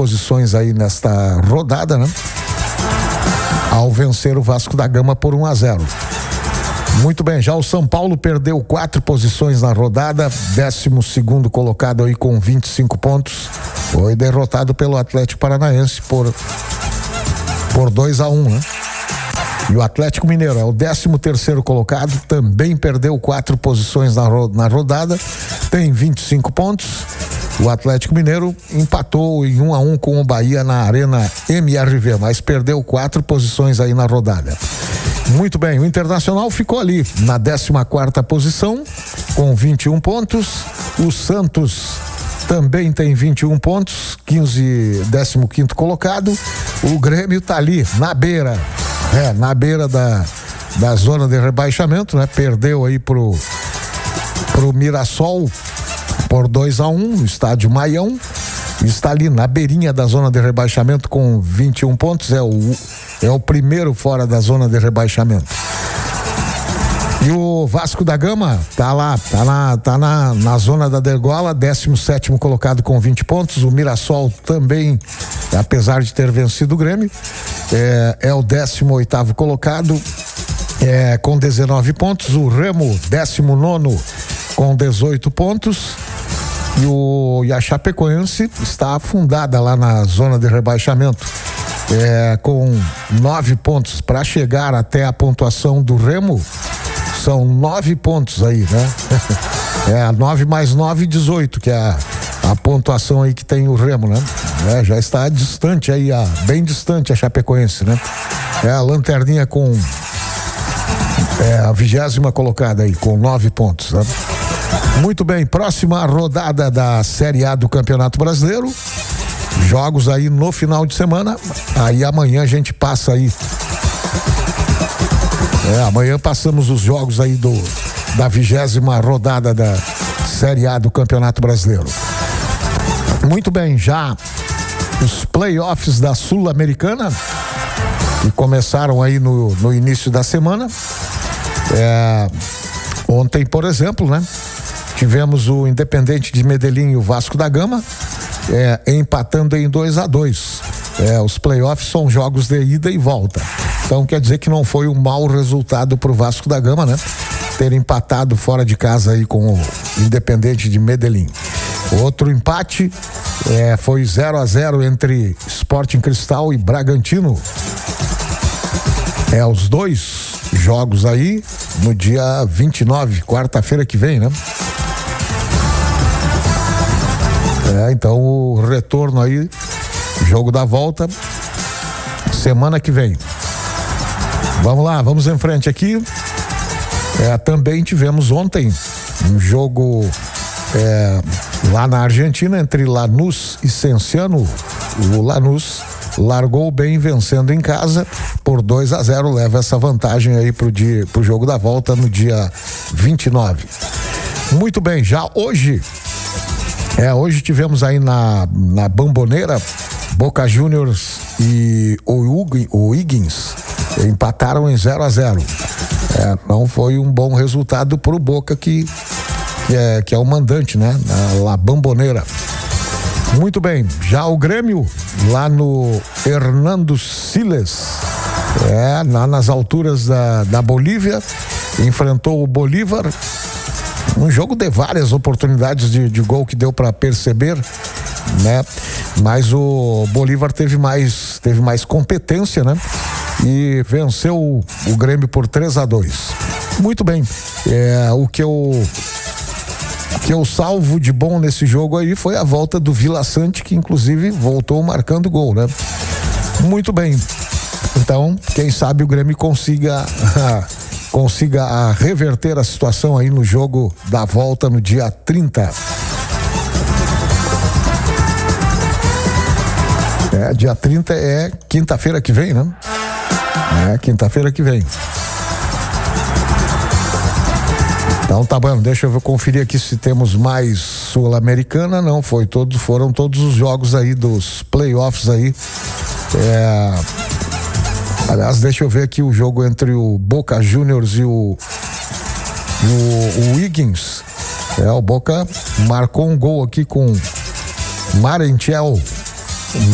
posições aí nesta rodada, né? Ao vencer o Vasco da Gama por 1-0. Muito bem, já o São Paulo perdeu 4 posições na rodada, 12º colocado aí com 25 pontos, foi derrotado pelo Atlético Paranaense por 2-1, né? E o Atlético Mineiro é o 13º colocado, também perdeu 4 posições na rodada, tem 25 pontos. O Atlético Mineiro empatou em 1-1 com o Bahia na Arena MRV, mas perdeu 4 posições aí na rodada. Muito bem, o Internacional ficou ali na 14ª posição com 21 pontos. O Santos também tem 21 pontos, 15º colocado. O Grêmio tá ali na beira da zona de rebaixamento, né? Perdeu aí pro Mirassol por 2-1 no estádio Maião. Está ali na beirinha da zona de rebaixamento com 21 pontos, é o primeiro fora da zona de rebaixamento. E o Vasco da Gama tá na zona da degola, 17º colocado com 20 pontos. O Mirassol também, apesar de ter vencido o Grêmio, é o 18º colocado, com 19 pontos. O Remo, 19º com 18 pontos. E a Chapecoense está afundada lá na zona de rebaixamento, com 9 pontos para chegar até a pontuação do Remo. São 9 pontos aí, né? 9 mais 9, 18, que é a pontuação aí que tem o Remo, né? Já está distante aí, bem distante a Chapecoense, né? A lanterninha com a 20ª colocada aí, com 9 pontos, né? Muito bem, próxima rodada da Série A do Campeonato Brasileiro. Jogos aí no final de semana. Aí amanhã a gente passa aí. Amanhã passamos os jogos aí da 20ª rodada da Série A do Campeonato Brasileiro. Muito bem, já os playoffs da Sul-Americana, que começaram aí no início da semana. Ontem, por exemplo, né? Tivemos o Independente de Medellín e o Vasco da Gama empatando em 2-2. Os playoffs são jogos de ida e volta. Então quer dizer que não foi um mau resultado pro Vasco da Gama, né? Ter empatado fora de casa aí com o Independente de Medellín. Outro empate foi 0-0 entre Sporting Cristal e Bragantino. Os dois jogos aí no dia 29, quarta-feira que vem, né? Então o retorno aí, jogo da volta, semana que vem. Vamos lá, vamos em frente aqui. Também tivemos ontem um jogo lá na Argentina entre Lanús e Cienciano. O Lanús largou bem, vencendo em casa por 2-0, leva essa vantagem aí pro jogo da volta no dia 29. Muito bem, já hoje tivemos aí na Bombonera, Boca Juniors e o Higgins empataram em 0-0. Não foi um bom resultado pro Boca, que é o mandante, né? Na Bombonera. Muito bem, já o Grêmio lá no Hernando Siles, lá nas alturas da Bolívia, enfrentou o Bolívar. Um jogo de várias oportunidades de gol que deu para perceber, né? Mas o Bolívar teve mais competência, né? E venceu o Grêmio por 3-2. Muito bem. O que eu salvo de bom nesse jogo aí foi a volta do Vila Sante, que inclusive voltou marcando gol, né? Muito bem. Então, quem sabe o Grêmio consiga reverter a situação aí no jogo da volta no dia 30. Dia 30 é quinta-feira que vem, né? Quinta-feira que vem. Então tá bom, deixa eu conferir aqui se temos mais Sul-Americana. Não, foram todos os jogos aí dos playoffs aí. Aliás, deixa eu ver aqui o jogo entre o Boca Juniors e o Higgins. O Boca marcou um gol aqui com Marentiel.